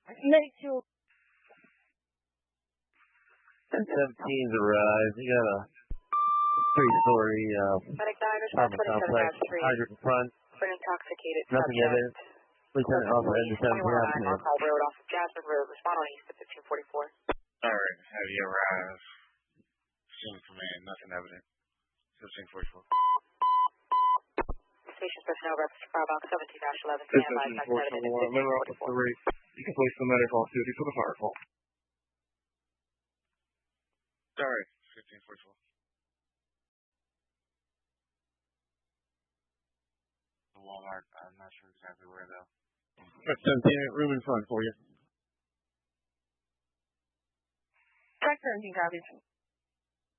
Make sure. 1017's arrived. You got a three-story apartment complex. Hydrant in front. Intoxicated Nothing evident. Lieutenant Officer Ed 17 afternoon. Road off of Jasmine Road. Respond on east to 1544. Alright, have you arrived? Senior command, nothing evident. 1544. Station personnel reference Firebox 17-11. Standby. Member Officer 3. You can place the medical off duty for the fire call. Sorry, 1544. The Walmart, I'm not sure exactly where though. 17, room in front for you. Track 17 copies.